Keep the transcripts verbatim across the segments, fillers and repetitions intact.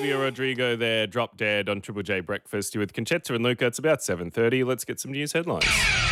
Olivia Rodrigo there, drop dead on Triple J Breakfast. You're with Conchetta and Luca. It's about seven thirty. Let's get some news headlines.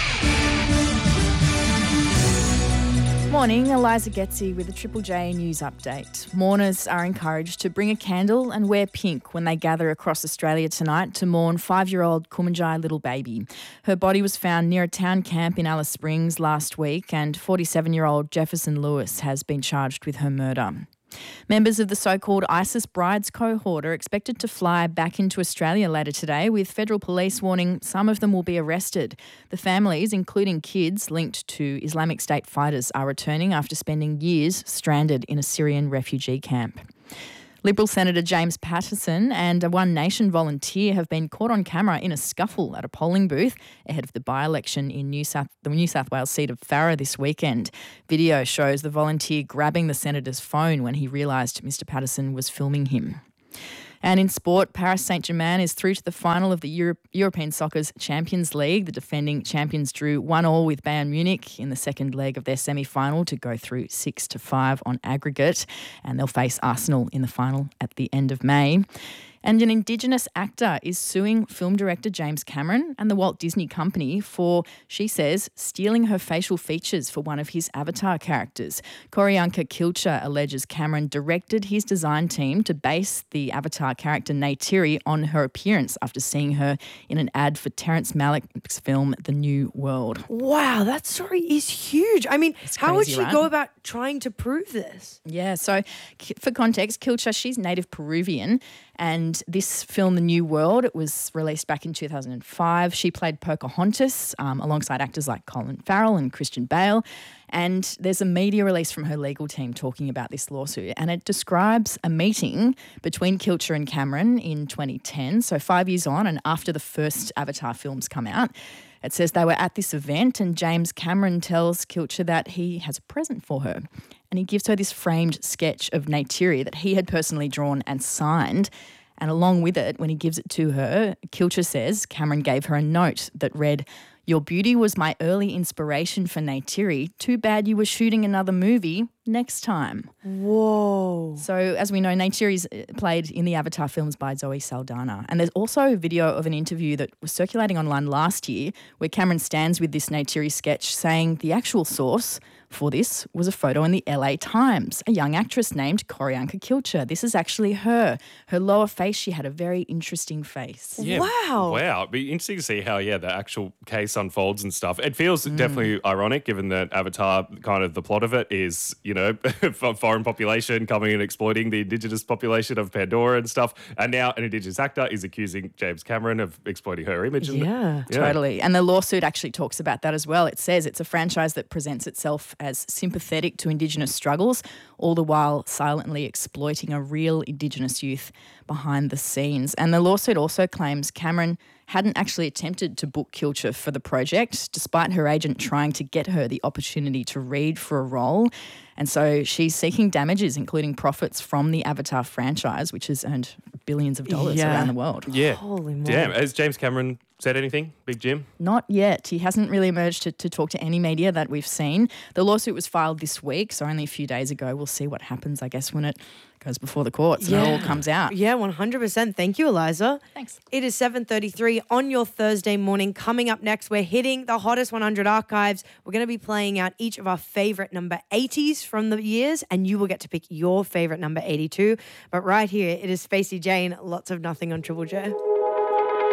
Morning, Eliza Getzi with a Triple J News Update. Mourners are encouraged to bring a candle and wear pink when they gather across Australia tonight to mourn five-year-old Kumanjai little baby. Her body was found near a town camp in Alice Springs last week, and forty-seven-year-old Jefferson Lewis has been charged with her murder. Members of the so-called ISIS brides cohort are expected to fly back into Australia later today, with federal police warning some of them will be arrested. The families, including kids linked to Islamic State fighters, are returning after spending years stranded in a Syrian refugee camp. Liberal Senator James Patterson and a One Nation volunteer have been caught on camera in a scuffle at a polling booth ahead of the by-election in New South, the New South Wales seat of Farrer this weekend. Video shows the volunteer grabbing the senator's phone when he realised Mr Patterson was filming him. And in sport, Paris Saint-Germain is through to the final of the Euro- European Soccer's Champions League. The defending champions drew one all with Bayern Munich in the second leg of their semi-final to go through six to five on aggregate, and they'll face Arsenal in the final at the end of May. And an Indigenous actor is suing film director James Cameron and the Walt Disney Company for, she says, stealing her facial features for one of his Avatar characters. Koryanka Kilcher alleges Cameron directed his design team to base the Avatar character Neytiri on her appearance after seeing her in an ad for Terrence Malick's film The New World. Wow, that story is huge. I mean, It's how would crazy, she right? go about trying to prove this? Yeah, so k- for context, Kilcher, she's native Peruvian, and this film, The New World, it was released back in two thousand five. She played Pocahontas um, alongside actors like Colin Farrell and Christian Bale. And there's a media release from her legal team talking about this lawsuit, and it describes a meeting between Kilcher and Cameron in twenty ten, so five years on and after the first Avatar films come out. It says they were at this event and James Cameron tells Kilcher that he has a present for her, and he gives her this framed sketch of Neytiri that he had personally drawn and signed. And along with it, when he gives it to her, Kilcher says Cameron gave her a note that read, "Your beauty was my early inspiration for Neytiri. Too bad you were shooting another movie next time." Whoa. So as we know, Neytiri is played in the Avatar films by Zoe Saldana. And there's also a video of an interview that was circulating online last year where Cameron stands with this Neytiri sketch saying the actual source for this was a photo in the L A Times, a young actress named Koryanka Kilcher. This is actually her. Her lower face, she had a very interesting face. Yeah, Wow. Wow. It'd be interesting to see how, yeah, the actual case unfolds and stuff. It feels definitely ironic given that Avatar, kind of the plot of it is, you know, a foreign population coming and exploiting the Indigenous population of Pandora and stuff. And now an Indigenous actor is accusing James Cameron of exploiting her image. And Yeah. Totally. And the lawsuit actually talks about that as well. It says it's a franchise that presents itself as sympathetic to Indigenous struggles, all the while silently exploiting a real Indigenous youth behind the scenes. And the lawsuit also claims Cameron hadn't actually attempted to book Kilcher for the project, despite her agent trying to get her the opportunity to read for a role. And so she's seeking damages, including profits from the Avatar franchise, which has earned billions of dollars Yeah. around the world. Yeah. Holy moly. Damn. Has James Cameron said anything, Big Jim? Not yet. He hasn't really emerged to, to talk to any media that we've seen. The lawsuit was filed this week, so only a few days ago. We'll see what happens, I guess, when it goes before the courts and it all comes out. Yeah, one hundred percent. Thank you, Eliza. Thanks. It is seven thirty-three on your Thursday morning. Coming up next, we're hitting the hottest one hundred archives. We're going to be playing out each of our favourite number eighties from the years, and you will get to pick your favourite number eighty-two. But right here, it is Facey Jane, Lots of Nothing on Triple J.